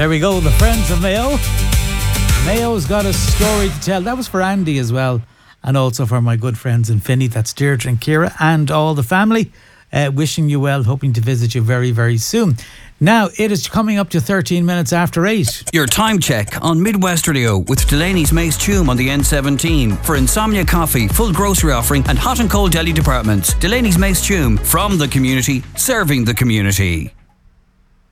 there we go, the friends of Mayo. Mayo's got a story to tell. That was for Andy as well, and also for my good friends in Finney. That's Deirdre and Ciara and all the family. Wishing you well, hoping to visit you very, very soon. Now, it is coming up to 13 minutes after 8. Your time check on Midwest Radio with Delaney's Mace Tume on the N17. For Insomnia Coffee, full grocery offering and hot and cold deli departments. Delaney's Mace Tume, from the community, serving the community.